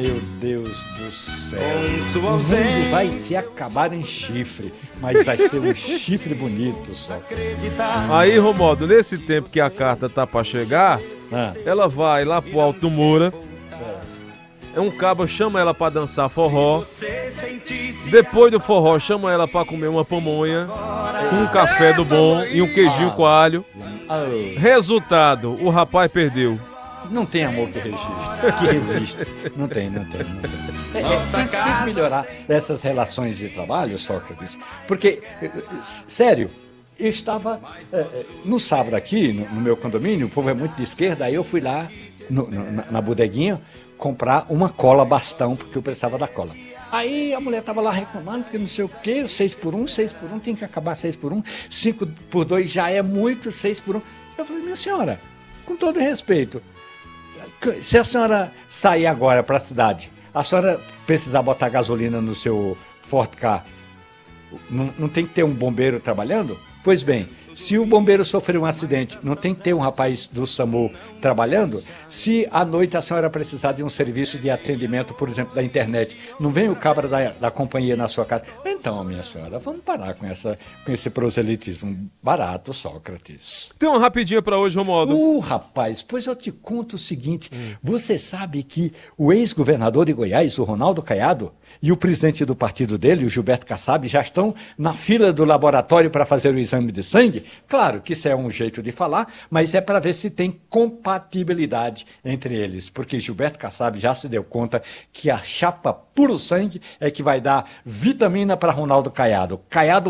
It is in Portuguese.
Meu Deus do céu. O mundo vai se acabar em chifre, mas vai ser um chifre bonito só. Aí, Romualdo, nesse tempo que a carta tá pra chegar, ela vai lá pro Alto Moura. Um cabo chama ela pra dançar forró. Depois do forró, chama ela pra comer uma pamonha, com um café do bom e um queijinho coalho. Resultado, o rapaz perdeu. Não tem amor que resiste. Não tem. Tem que melhorar essas relações de trabalho, Sócrates. Porque, sério, eu estava no sábado aqui, no meu condomínio, o povo é muito de esquerda, aí eu fui lá na bodeguinha comprar uma cola bastão, porque eu precisava da cola. Aí a mulher estava lá reclamando que não sei o quê, 6 por 1 tem que acabar 6 por 1, 5 por 2 já é muito, 6 por 1. Eu falei, minha senhora, com todo respeito, se a senhora sair agora para a cidade, a senhora precisar botar gasolina no seu Ford Ka, não tem que ter um bombeiro trabalhando? Pois bem, se o bombeiro sofrer um acidente, não tem que ter um rapaz do SAMU trabalhando? Se à noite a senhora precisar de um serviço de atendimento, por exemplo, da internet, não vem o cabra da companhia na sua casa? Então, minha senhora, vamos parar com esse proselitismo barato, Sócrates. Tem uma rapidinha pra hoje, Romualdo. Rapaz, pois eu te conto o seguinte, você sabe que o ex-governador de Goiás, o Ronaldo Caiado, e o presidente do partido dele, o Gilberto Kassab, já estão na fila do laboratório para fazer o exame de sangue? Claro que isso é um jeito de falar, mas é para ver se tem compatibilidade entre eles, porque Gilberto Kassab já se deu conta que a chapa puro sangue é que vai dar vitamina para Ronaldo Caiado. Caiado